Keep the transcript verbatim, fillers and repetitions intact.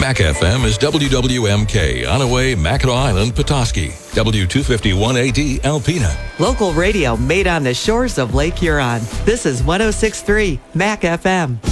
Mac F M is W W M K, Onaway, Mackinac Island, Petoskey. W two fifty-one A D, Alpena. Local radio made on the shores of Lake Huron. This is one oh six point three Mac F M.